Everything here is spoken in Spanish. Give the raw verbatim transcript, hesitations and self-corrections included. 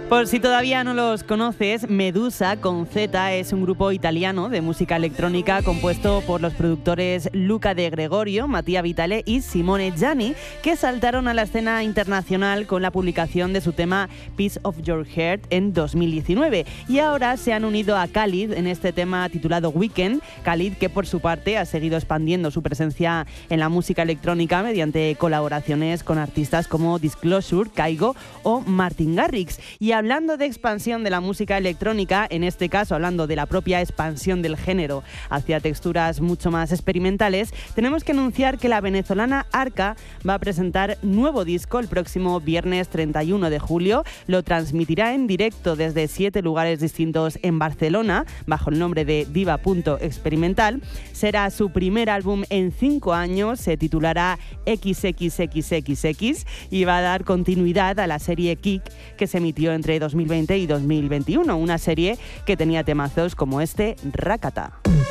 Por si todavía no los conoces, Medusa con Z es un grupo italiano de música electrónica compuesto por los productores Luca De Gregorio, Mattia Vitale y Simone Gianni, que saltaron a la escena internacional con la publicación de su tema Piece of Your Heart en dos mil diecinueve. Y ahora se han unido a Khalid en este tema titulado Weekend. Khalid, que por su parte ha seguido expandiendo su presencia en la música electrónica mediante colaboraciones con artistas como Disclosure, Kygo o Martin Garrix. Y hablando de expansión de la música electrónica, en este caso hablando de la propia expansión del género hacia texturas mucho más experimentales, tenemos que anunciar que la venezolana Arca va a presentar nuevo disco el próximo viernes treinta y uno de julio. Lo transmitirá en directo desde siete lugares distintos en Barcelona, bajo el nombre de Diva punto experimental. Será su primer álbum en cinco años, se titulará equis equis equis equis equis y va a dar continuidad a la serie Kick que se emitió entre dos mil veinte y dos mil veintiuno, una serie que tenía temazos como este Rakata.